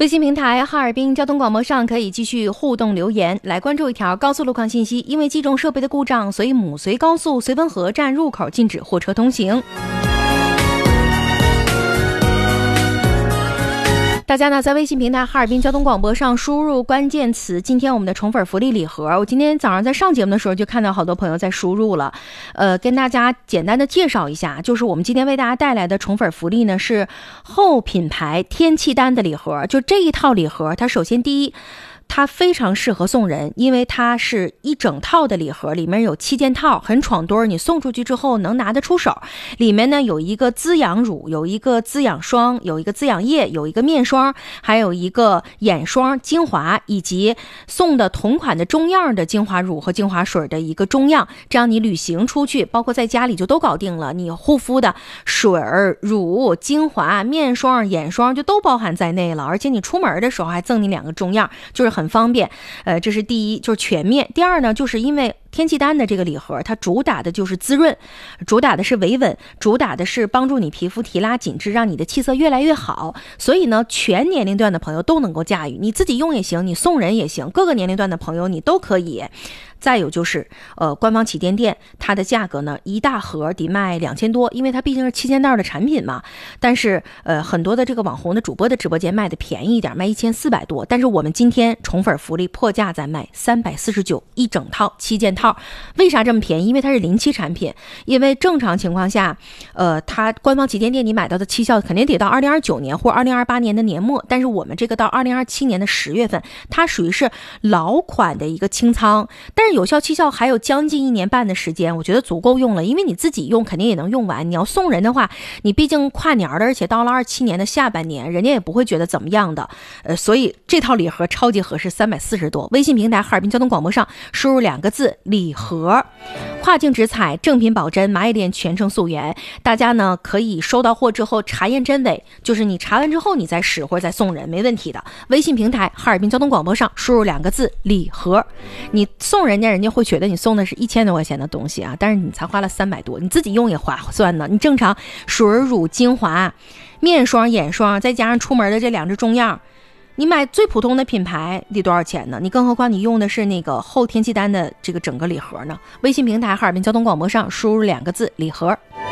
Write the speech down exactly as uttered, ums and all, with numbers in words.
微信平台哈尔滨交通广播上可以继续互动留言，来关注一条高速路况信息。因为机动设备的故障，所以母绥高速绥芬河站入口禁止货车通行。大家呢在微信平台哈尔滨交通广播上输入关键词今天我们的宠粉福利礼盒，我今天早上在上节目的时候就看到好多朋友在输入了，呃，跟大家简单的介绍一下，就是我们今天为大家带来的宠粉福利呢是后品牌天气丹的礼盒。就这一套礼盒，它首先第一，它非常适合送人，因为它是一整套的礼盒，里面有七件套，很闯堆儿，你送出去之后能拿得出手。里面呢有一个滋养乳，有一个滋养霜，有一个滋养液，有一个面霜，还有一个眼霜、精华，以及送的同款的中样的精华乳和精华水的一个中样，这样你旅行出去，包括在家里就都搞定了。你护肤的水、乳、精华、面霜、眼霜就都包含在内了，而且你出门的时候还赠你两个中样，就是很很方便。呃，这是第一，就是全面。第二呢，就是因为天气丹的这个礼盒，它主打的就是滋润，主打的是维稳，主打的是帮助你皮肤提拉紧致，让你的气色越来越好。所以呢，全年龄段的朋友都能够驾驭，你自己用也行，你送人也行，各个年龄段的朋友你都可以。再有就是呃，官方旗舰店它的价格呢，一大盒得卖两千多，因为它毕竟是七件袋的产品嘛。但是呃，很多的这个网红的主播的直播间卖的便宜一点，卖一千四百多。但是我们今天宠粉福利破价在卖三百四十九一整套七件套。为啥这么便宜？因为它是临期产品。因为正常情况下，呃，它官方旗舰店你买到的期效肯定得到二零二九年或二零二八年的年末，但是我们这个到二零二七年的十月份，它属于是老款的一个清仓，但是有效期效还有将近一年半的时间，我觉得足够用了。因为你自己用肯定也能用完，你要送人的话，你毕竟跨年了，而且到了二七年的下半年，人家也不会觉得怎么样的。呃，所以这套礼盒超级合适，三百四十多。微信平台哈尔滨交通广播上输入两个字礼盒，跨境直采，正品保真，蚂蚁链全程溯源。大家呢可以收到货之后查验真伪，就是你查完之后你再使或者再送人，没问题的。微信平台哈尔滨交通广播上输入两个字礼盒，你送人家，人家会觉得你送的是一千多块钱的东西啊，但是你才花了三百多，你自己用也划算呢。你正常水、乳、精华、面霜、眼霜，再加上出门的这两支中样，你买最普通的品牌得多少钱呢？你更何况你用的是那个后天气丹的这个整个礼盒呢？微信平台哈尔滨交通广播上输入两个字礼盒。